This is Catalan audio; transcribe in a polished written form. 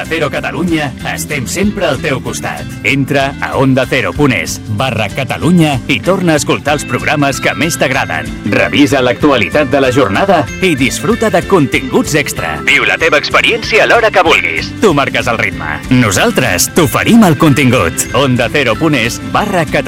Cero Catalunya estem sempre al teu costat. Entra a ondacero.es/Catalunya i torna a escoltar els programes que més t'agraden. Revisa l'actualitat de la jornada i disfruta de continguts extra. Viu la teva experiència a l'hora que vulguis. Tu marques el ritme. Nosaltres t'oferim el contingut. ondacero.es/Catalunya.